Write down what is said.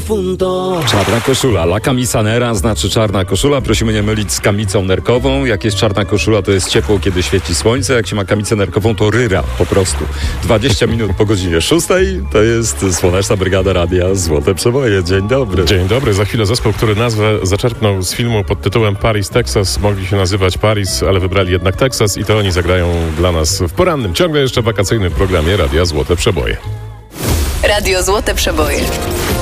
punto. Czarna koszula. La camisa nera znaczy czarna koszula. Prosimy nie mylić z kamicą nerkową. Jak jest czarna koszula, to jest ciepło, kiedy świeci słońce. Jak się ma kamicę nerkową, to ryra po prostu. 20 minut po godzinie 6 to jest Słoneczna Brygada Radia Złote Przeboje. Dzień dobry. Dzień dobry. Za chwilę zespół, który nazwę zaczerpnął z filmu pod tytułem Paris, Texas. Mogli się nazywać Paris, ale wybrali jednak Teksas i to oni zagrają dla nas w porannym, ciągle jeszcze wakacyjnym programie Radia Złote Przeboje. Radio Złote Przeboje.